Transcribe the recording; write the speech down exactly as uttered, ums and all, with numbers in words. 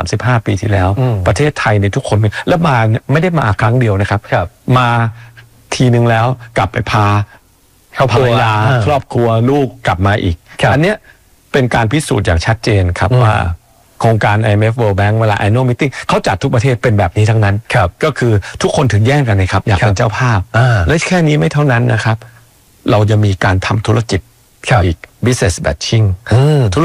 ามสิบห้าปีที่แล้วประเทศไทยในทุกคนแล้วมาไม่ได้มาครั้งเดียวนะครับมาทีนึงแล้วกลับไปพาภรรยาครอบครัวลูกกลับมาอีกอันเนี้ยเป็นการพิสูจน์อย่างชัดเจนครับว่าโครงการ ไอ เอ็ม เอฟ World Bank เวลา Annual Meeting เขาจัดทุกประเทศเป็นแบบนี้ทั้งนั้นก็คือทุกคนถึงแย่งกันนะครับอยากเป็นเจ้าภาพและแค่นี้ไม่เท่านั้นนะครับเราจะมีการทำธุรกิจอีก business matching